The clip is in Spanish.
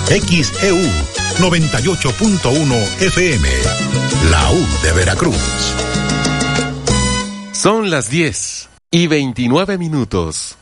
XEU 98.1 FM, la U de Veracruz. Son las 10:29.